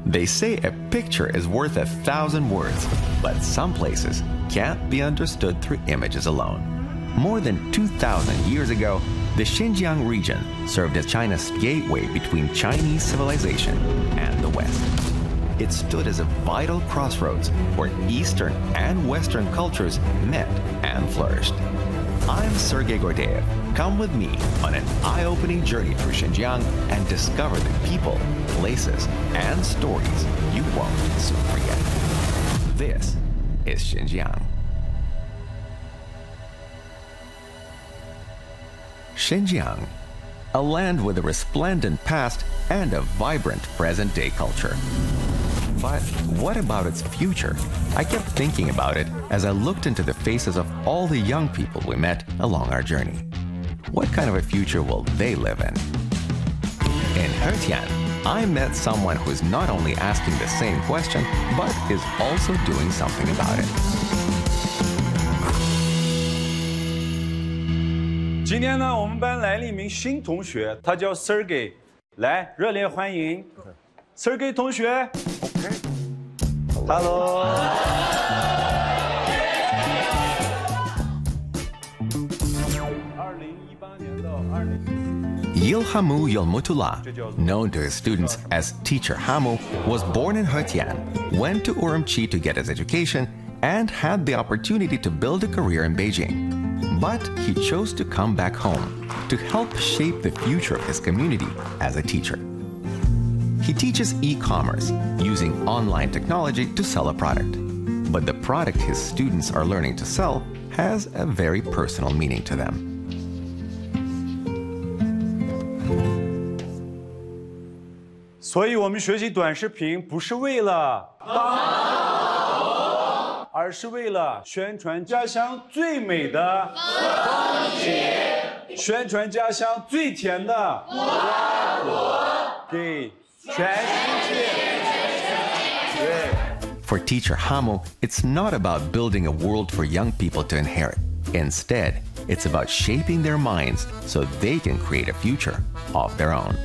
They say a picture is worth 1,000 words, but some places can't be understood through images alone. More than 2,000 years ago, the Xinjiang region served as China's gateway between Chinese civilization and the West. It stood as a vital crossroads where Eastern and Western cultures met and flourished. I'm Sergei Gordeev. Come with me on an eye-opening journey through Xinjiang and discover the people, places, and stories you won't soon forget. This is Xinjiang. Xinjiang, a land with a resplendent past and a vibrant present-day culture. But what about its future? I kept thinking about it as I looked into the faces of all the young people we met along our journey. What kind of a future will they live in? In Hetian, I met someone who's not only asking the same question, but is also doing something about it. 今天呢，我们班来了一名新同学，他叫 Sergey， 来，热烈欢迎 Sergey 同学。Hello。2018年到 Yilhamu Yilmutullah, known to his students as Teacher Hamu, was born in Hetian, went to Urumqi to get his education, and had the opportunity to build a career in Beijing. But he chose to come back home to help shape the future of his community as a teacher. He teaches e-commerce, using online technology to sell a product. But the product his students are learning to sell has a very personal meaning to them. 所以我们学习短视频不是为了而是为了宣传家乡最美的风景，宣传家乡最甜的花果，给全世界。对。 For Teacher Hamu, it's not about building a world for young people to inherit. Instead, it's about shaping their minds so they can create a future of their own.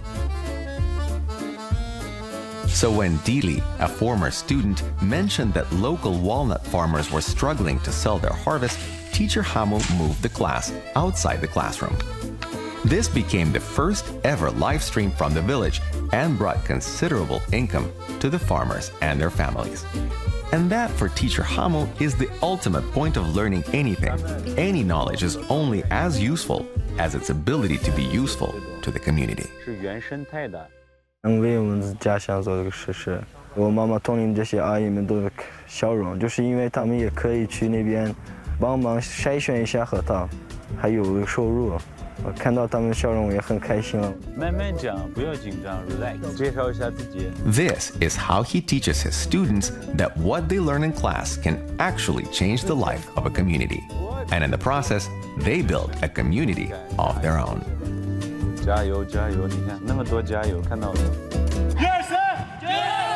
So when Dili, a former student, mentioned that local walnut farmers were struggling to sell their harvest, Teacher Hamu moved the class outside the classroom. This became the first ever live stream from the village and brought considerable income to the farmers and their families. And that, for Teacher Hamu, is the ultimate point of learning anything. Any knowledge is only as useful as its ability to be useful to the community. 是原生态的。 能为我们家乡做这个实事，我妈妈同龄这些阿姨们都有笑容，就是因为她们也可以去那边帮忙筛选一下核桃，还有收入。我看到她们笑容，我也很开心了。 慢慢讲，不要紧张 ，relax。介绍一下自己。 This is how he teaches his students that what they learn in class can actually change the life of a community, and in the process, they build a community of their own. 加油加油！你看那么多加油，看到了。1、2、3，加油！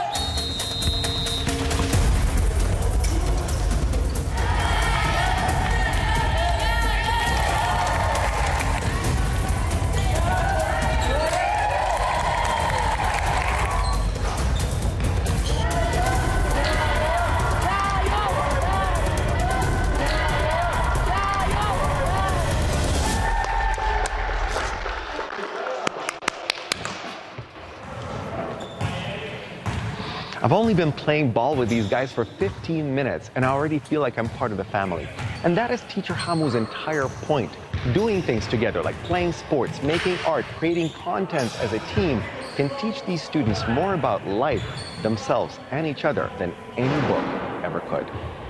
I've only been playing ball with these guys for 15 minutes, and I already feel like I'm part of the family. And that is Teacher Hamu's entire point. Doing things together, like playing sports, making art, creating content as a team, can teach these students more about life, themselves, and each other than any book ever could.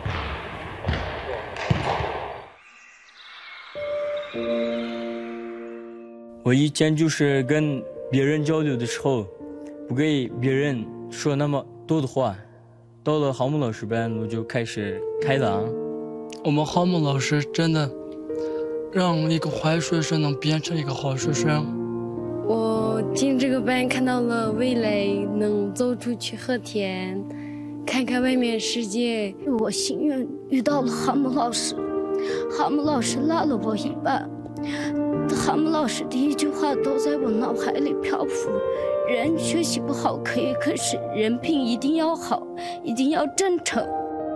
我以前就是跟别人交流的时候，不给别人说那么多的话。到了航母老师班，我就开始开朗。 我们航母老师真的让一个坏学生能变成一个好学生。 我进这个班看到了未来，能走出去和田，看看外面世界。 我幸运遇到了航母老师，航母老师拉了我一把， 哈姆老师的一句话都在我脑海里漂浮：人学习不好可以，可是人品一定要好，一定要真诚。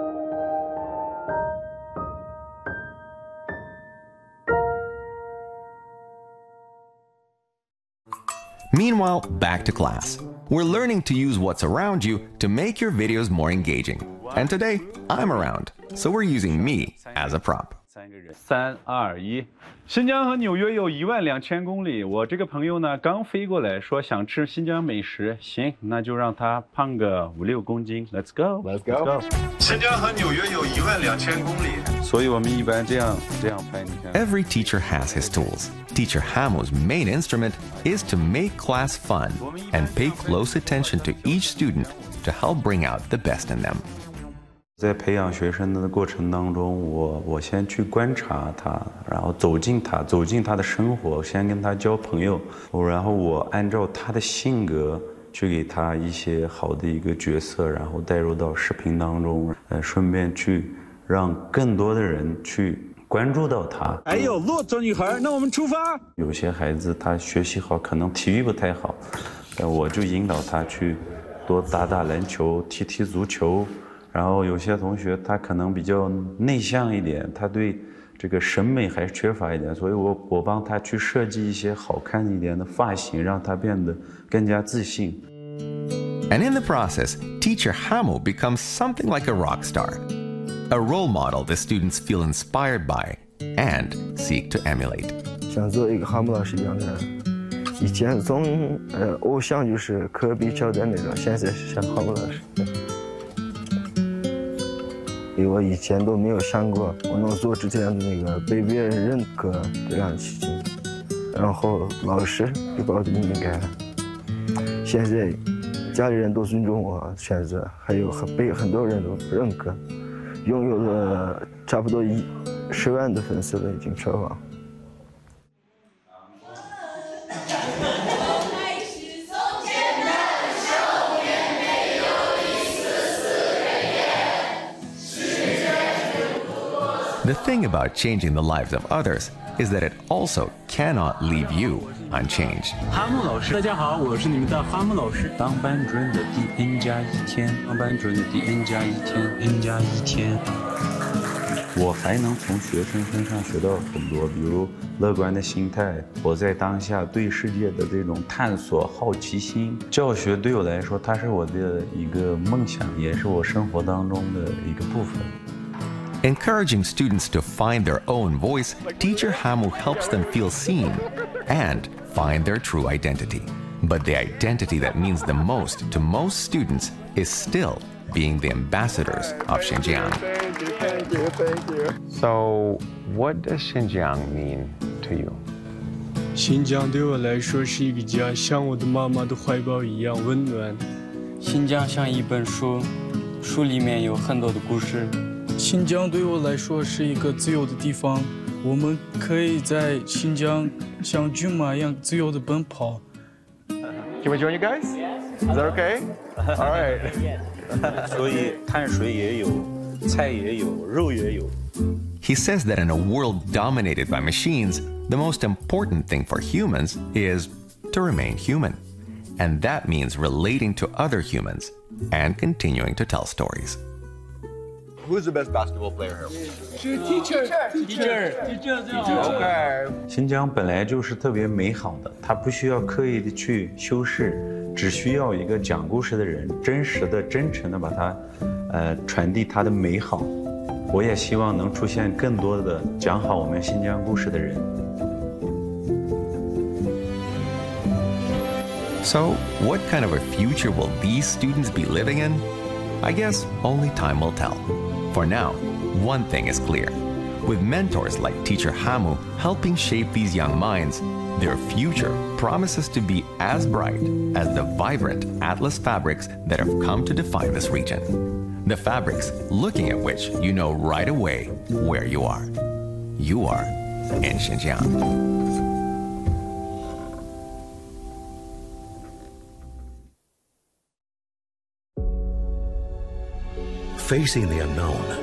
Meanwhile, back to class. We're learning to use what's around you to make your videos more engaging. And today, I'm around, so we're using me as a prop. 3、2、1。新疆和纽约有12000公里。我这个朋友呢，刚飞过来，说想吃新疆美食。行，那就让他胖个5、6公斤。Let's go. Let's go. 新疆和纽约有12000公里，所以我们一般这样拍。你看。 Every teacher has his tools. Teacher Hamu's main instrument is to make class fun and pay close attention to each student to help bring out the best in them. 在培养学生的过程当中，我先去观察他，然后走进他的生活，先跟他交朋友，然后我按照他的性格去给他一些好的一个角色，然后带入到视频当中，顺便去让更多的人去关注到他。哎呦，骆驼女孩，那我们出发。有些孩子他学习好，可能体育不太好，我就引导他去多打篮球，踢足球。然后有些同学他可能比较内向一点，他对这个审美还是缺乏一点，所以我帮他去设计一些好看一点的发型，让他变得更加自信。 And in the process, Teacher Hamu becomes something like a rock star, a role model the students feel inspired by and seek to emulate. 想做一个哈姆老师一样的人。以前从偶像就是科比、乔丹那种，现在是像哈姆老师。因为我以前都没有想过我能做出这样的那个被别人认可这样的事情，然后老师就把我的命给了。现在家里人都尊重我选择，还有被很多人都认可，拥有了差不多10万的粉丝了，已经超过。 The thing about changing the lives of others is that it also cannot leave you unchanged. 哈姆老师，大家好，我是你们的哈姆老师。当班主任的第 N+1天，当班主任的第 N+1天，N+1天。我还能从学生身上学到很多，比如乐观的心态，活在当下，对世界的这种探索、好奇心。教学对我来说，它是我的一个梦想，也是我生活当中的一个部分。 Encouraging students to find their own voice, Teacher Hamu helps them feel seen and find their true identity. But the identity that means the most to most students is still being the ambassadors of Xinjiang. Thank you. So, what does Xinjiang mean to you? 新疆对我来说是一个家，像我的妈妈的怀抱一样温暖。 新疆像一本书，书里面有很多的故事。 新疆对我来说是一个自由的地方，我们可以在新疆像骏马一样自由的奔跑。 Can we join you guys? Is that okay? All right. 所以碳水也有，菜也有，肉也有。 He says that in a world dominated by machines, the most important thing for humans is to remain human. And that means relating to other humans and continuing to tell stories. Who's the best basketball player here? Teacher. Okay. 新疆本来就是特别美好的，它不需要刻意的去修饰，只需要一个讲故事的人，真实的、真诚的把它，传递它的美好。我也希望能出现更多的讲好我们新疆故事的人。 So, what kind of a future will these students be living in? I guess only time will tell. For now, one thing is clear. With mentors like Teacher Hamu helping shape these young minds, their future promises to be as bright as the vibrant Atlas fabrics that have come to define this region. The fabrics looking at which you know right away where you are. You are in Xinjiang. Facing the unknown